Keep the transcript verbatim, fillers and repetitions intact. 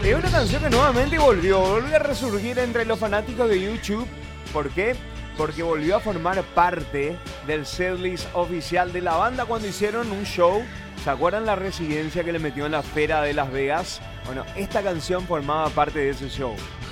Es una canción que nuevamente volvió, volvió a resurgir entre los fanáticos de YouTube. ¿Por qué? Porque volvió a formar parte del setlist oficial de la banda cuando hicieron un show. ¿Se acuerdan la residencia que le metió en la Fera de Las Vegas? Bueno, esta canción formaba parte de ese show.